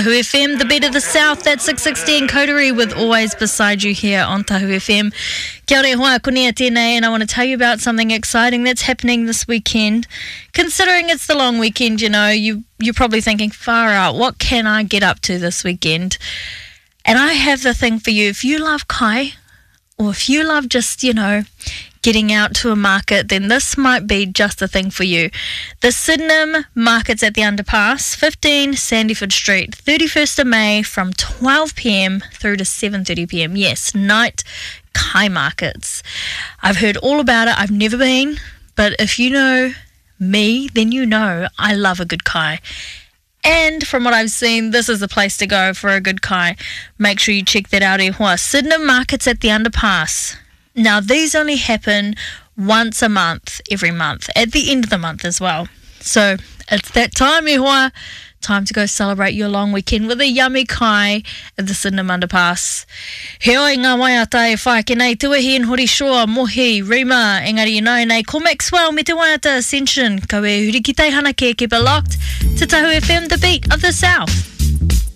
Tahu FM, the beat of the South, that's 616 Coterie with Always Beside You here on Tahu FM. Kia ora hoa, kunia tēnei, and I want to tell you about something exciting that's happening this weekend. Considering it's the long weekend, you know, you're probably thinking, far out, what can I get up to this weekend? And I have the thing for you. If you love kai, or if you love just, you know, getting out to a market, then this might be just the thing for you. The Sydenham Market's at the Underpass, 15 Sandyford Street, 31st of May from 12 p.m. through to 7:30 p.m. Yes, night kai markets. I've heard all about it. I've never been, but if you know me, then you know I love a good kai. And from what I've seen, this is the place to go for a good kai. Make sure you check that out. Sydenham Market's at the Underpass. Now, these only happen once a month, every month, at the end of the month as well. So it's that time, time to go celebrate your long weekend with a yummy kai at the Sydenham Underpass. He oi ngā waiata e whaake nei tuahi en hori shoa, mohi, rima, engari inai nei, ko Maxwell me te waiata Ascension, ka we huri ki teihana ke keep it locked to Tahu FM, the beat of the South.